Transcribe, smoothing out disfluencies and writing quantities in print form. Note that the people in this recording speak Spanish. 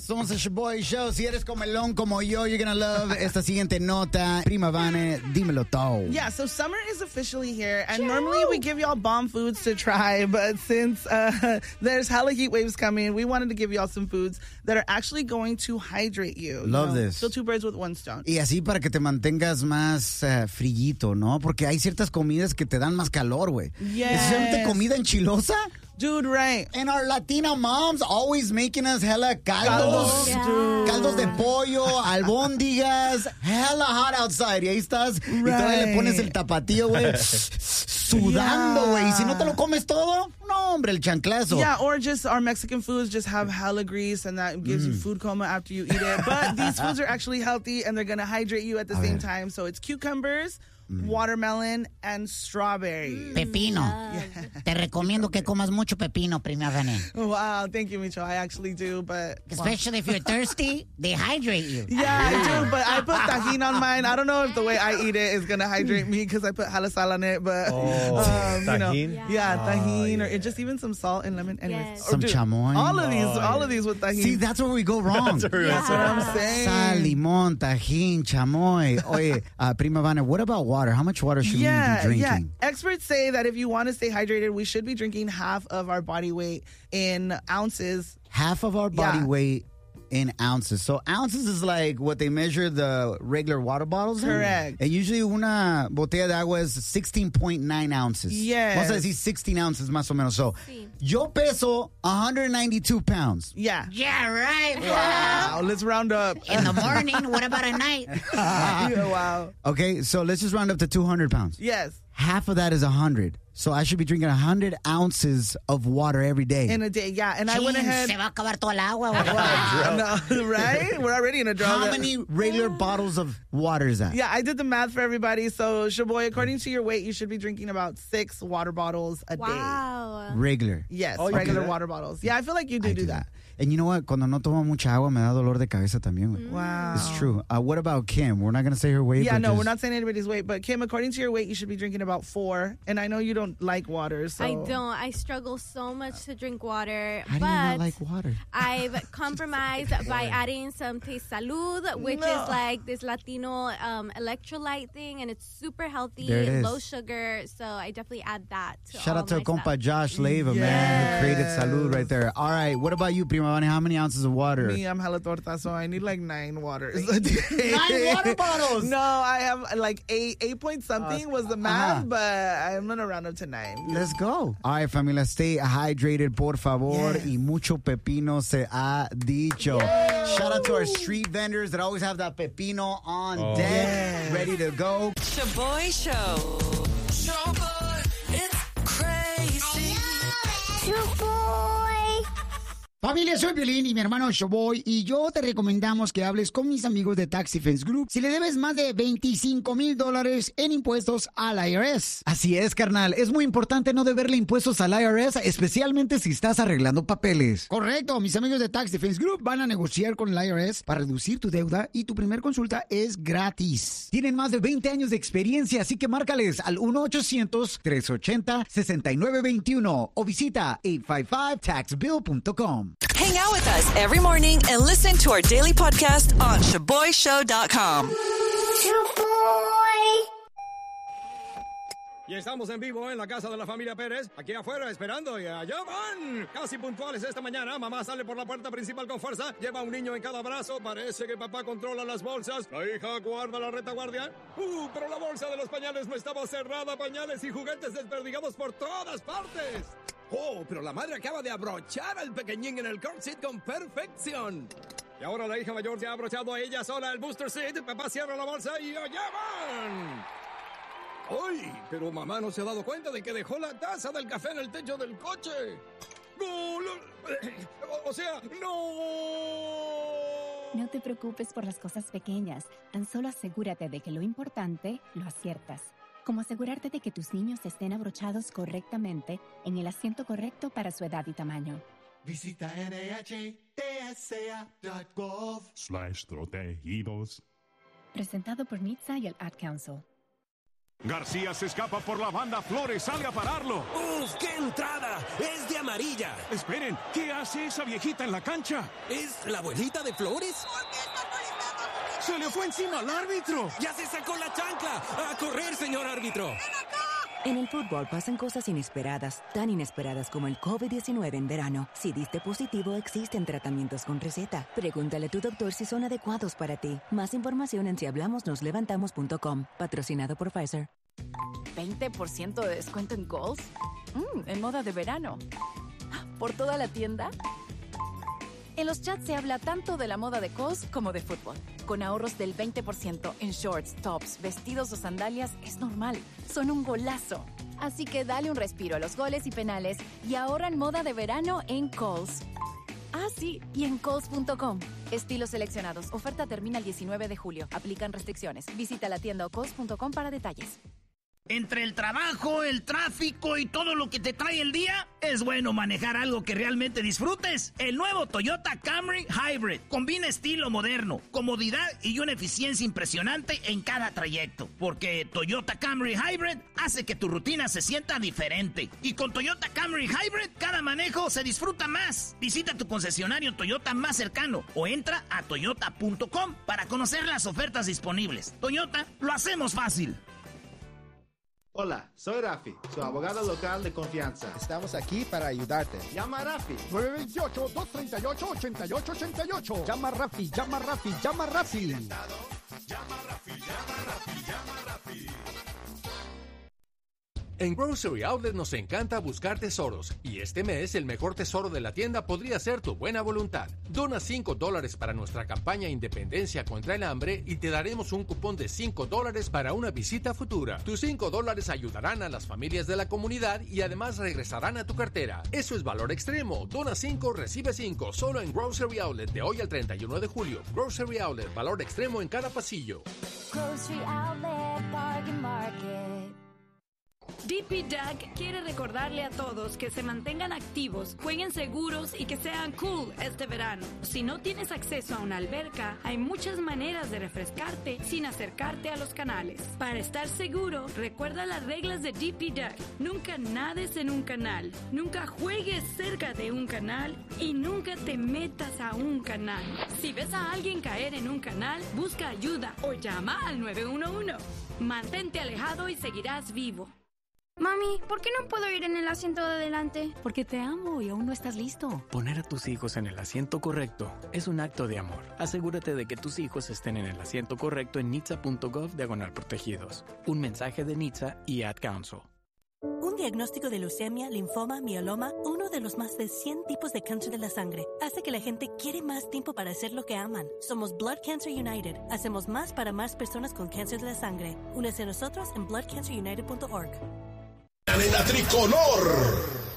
Somos el Shoboy Show. Si eres comelón como yo, you're gonna love esta siguiente nota. Prima Vane, dímelo todo. Yeah, so summer is officially here, and normally we give y'all bomb foods to try, but since there's hella heat waves coming, we wanted to give y'all some foods that are actually going to hydrate you. Love this. Kill two birds with one stone. Y así para que te mantengas más frillito, ¿no? Porque hay ciertas comidas que te dan más calor, güey. Yes. Especialmente comida enchilosa. Dude, right. And our Latina moms always making us hella caldos. Yeah. Caldos de pollo, albóndigas, hella hot outside. Y ahí estás, y todavía le pones el tapatío, güey, sudando, güey. Y si no te lo comes todo, no, hombre, el chanclazo. Yeah, or just our Mexican foods just have hella grease, and that gives you food coma after you eat it. But these foods are actually healthy, and they're going to hydrate you at the same time. So it's cucumbers, watermelon, and strawberry. Pepino. Te recomiendo que comas mucho pepino, Prima Vane. Wow, thank you, Micho. I actually do, but... Especially if you're thirsty, they hydrate you. Yeah, I do, but I put tajin on mine. I don't know if the way I eat it is going to hydrate me because I put jala sal on it, but... Tajin? Tajin, or just even some salt and lemon. Anyways. Some chamoy. All of these with tajin. See, that's where we go wrong. That's what I'm saying. Sal, limón, tajín, chamoy. Oye, Prima Vane, what about water? How much water should we be drinking? Yeah. Experts say that if you want to stay hydrated, we should be drinking half of our body weight in ounces. Half of our body weight in ounces. So ounces is like what they measure the regular water bottles in. Correct. And usually una botella de agua is 16.9 ounces. Yes. Vamos a decir 16 ounces más o menos. So yo peso 192 pounds. Yeah. Yeah, right. Wow. Let's round up. In the morning, what about at night? Yeah, wow. Okay, so let's just round up to 200 pounds. Yes. Half of that is 100. So I should be drinking 100 ounces of water every day. In a day, yeah. And I went ahead... Se va a acabar toda el agua. No, right? We're already in a drought. How many regular bottles of water is that? Yeah, I did the math for everybody. So, Shaboy, according to your weight, you should be drinking about 6 water bottles a day. Wow. Regular. Yes, you regular do that? water bottles. Yeah, I feel like you do that. And you know what? Cuando no tomo mucha agua, me da dolor de cabeza también. Güey. Wow. It's true. What about Kim? We're not going to say her weight. Yeah, but no, just... we're not saying anybody's weight. But, Kim, according to your weight, you should be drinking about 4. And I know you don't like water, so... I don't. I struggle so much to drink water. How do but you not like water? I've compromised by adding some Taste Salud, which is like this Latino electrolyte thing, and it's super healthy, There it is. low sugar. So I definitely add that to Shout all out to my compa stuff. Josh Leyva, man, who created Salud right there. All right, what about you, Prima Vane? How many ounces of water? Me, I'm hella torta, so I need like 9 waters a day. 9 water bottles? No, I have like 8 point something was the math, but I'm going to round up to 9. Let's go. All right, familia, stay hydrated, por favor. Yes. Y mucho pepino se ha dicho. Shout out to our street vendors that always have that pepino on deck, ready to go. Shaboy Show. Shaboy, it's crazy. Familia, soy Violín y mi hermano Shoboy y yo te recomendamos que hables con mis amigos de Tax Defense Group si le debes más de $25,000 en impuestos al IRS. Así es, carnal. Es muy importante no deberle impuestos al IRS, especialmente si estás arreglando papeles. Correcto, mis amigos de Tax Defense Group van a negociar con el IRS para reducir tu deuda y tu primer consulta es gratis. Tienen más de 20 años de experiencia, así que márcales al 1-800-380-6921 o visita 855taxbill.com. Hang out with us every morning and listen to our daily podcast on ShaboyShow.com. Y estamos en vivo en la casa de la familia Pérez, aquí afuera esperando y allá van. Casi puntuales esta mañana, mamá sale por la puerta principal con fuerza, lleva un niño en cada brazo, parece que papá controla las bolsas, la hija guarda la retaguardia. Pero la bolsa de los pañales no estaba cerrada, pañales y juguetes desperdigados por todas partes. Oh, pero la madre acaba de abrochar al pequeñín en el car seat con perfección. Y ahora la hija mayor ya ha abrochado a ella sola el booster seat, papá cierra la bolsa y allá van. ¡Ay! Pero mamá no se ha dado cuenta de que dejó la taza del café en el techo del coche. ¡No! O sea, ¡no! No te preocupes por las cosas pequeñas. Tan solo asegúrate de que lo importante lo aciertas. Como asegurarte de que tus niños estén abrochados correctamente en el asiento correcto para su edad y tamaño. Visita NHTSA.gov/protegidos. Presentado por NHTSA y el Ad Council. García se escapa por la banda, Flores sale a pararlo. ¡Uf, qué entrada! ¡Es de amarilla! Esperen, ¿qué hace esa viejita en la cancha? ¿Es la abuelita de Flores? ¡Se le fue encima al árbitro! ¡Ya se sacó la chancla! ¡A correr, señor árbitro! En el fútbol pasan cosas inesperadas, tan inesperadas como el COVID-19 en verano. Si diste positivo, existen tratamientos con receta. Pregúntale a tu doctor si son adecuados para ti. Más información en sihablamosnoslevantamos.com. Patrocinado por Pfizer. ¿20% de descuento en Kohl's? En moda de verano. ¿Por toda la tienda? En los chats se habla tanto de la moda de Kohl's como de fútbol. Con ahorros del 20% en shorts, tops, vestidos o sandalias, es normal. Son un golazo. Así que dale un respiro a los goles y penales y ahorra en moda de verano en Kohl's. Ah, sí, y en Kohl's.com. Estilos seleccionados. Oferta termina el 19 de julio. Aplican restricciones. Visita la tienda o Kohl's.com para detalles. Entre el trabajo, el tráfico y todo lo que te trae el día, es bueno manejar algo que realmente disfrutes. El nuevo Toyota Camry Hybrid combina estilo moderno, comodidad y una eficiencia impresionante en cada trayecto. Porque Toyota Camry Hybrid hace que tu rutina se sienta diferente. Y con Toyota Camry Hybrid, cada manejo se disfruta más. Visita tu concesionario Toyota más cercano o entra a toyota.com para conocer las ofertas disponibles. Toyota, lo hacemos fácil. Hola, soy Rafi, su abogado local de confianza. Estamos aquí para ayudarte. Llama a Rafi. 928-238-8888. Llama a Rafi, llama a Rafi, llama a Rafi. Llama a Rafi, llama a Rafi, llama a Rafi. En Grocery Outlet nos encanta buscar tesoros, y este mes el mejor tesoro de la tienda podría ser tu buena voluntad. Dona $5 para nuestra campaña Independencia contra el Hambre y te daremos un cupón de $5 para una visita futura. Tus $5 ayudarán a las familias de la comunidad y además regresarán a tu cartera. Eso es valor extremo. Dona 5, recibe 5, solo en Grocery Outlet de hoy al 31 de julio. Grocery Outlet, valor extremo en cada pasillo. Grocery Outlet, Bargain Market. DP Duck quiere recordarle a todos que se mantengan activos, jueguen seguros y que sean cool este verano. Si no tienes acceso a una alberca, hay muchas maneras de refrescarte sin acercarte a los canales. Para estar seguro, recuerda las reglas de DP Duck. Nunca nades en un canal, nunca juegues cerca de un canal y nunca te metas a un canal. Si ves a alguien caer en un canal, busca ayuda o llama al 911. Mantente alejado y seguirás vivo. Mami, ¿por qué no puedo ir en el asiento de adelante? Porque te amo y aún no estás listo. Poner a tus hijos en el asiento correcto es un acto de amor. Asegúrate de que tus hijos estén en el asiento correcto en nitsa.gov/protegidos. Un mensaje de NHTSA y Ad Council. Un diagnóstico de leucemia, linfoma, mieloma, uno de los más de 100 tipos de cáncer de la sangre, hace que la gente quiere más tiempo para hacer lo que aman. Somos Blood Cancer United. Hacemos más para más personas con cáncer de la sangre. Únese a nosotros en bloodcancerunited.org. La tricolor.